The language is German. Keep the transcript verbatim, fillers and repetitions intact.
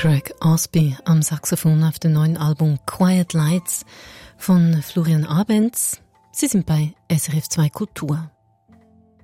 Greg Osby am Saxophon auf dem neuen Album Quiet Lights von Florian Abends. Sie sind bei S R F zwei Kultur.